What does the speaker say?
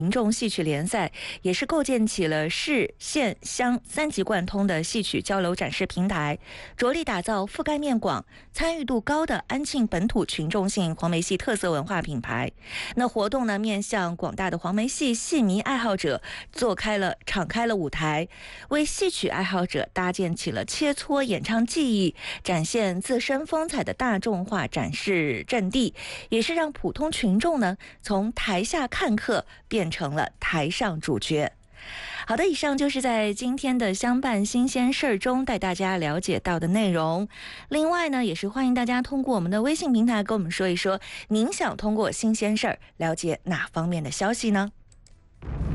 民众戏曲联赛，也是构建起了市县乡3级贯通的戏曲交流展示平台，着力打造覆盖面广、参与度高的安庆本土群众性黄梅戏特色文化品牌。那活动呢，面向广大的黄梅戏戏迷爱好者，敞开了舞台，为戏曲爱好者搭建起了切磋演唱技艺、展现自身风采的大众化展示阵地，也是让普通群众呢从台下看客变成了台上主角。好的，以上就是在今天的相伴新鲜事儿中带大家了解到的内容。另外呢，也是欢迎大家通过我们的微信平台跟我们说一说，您想通过新鲜事儿了解哪方面的消息呢？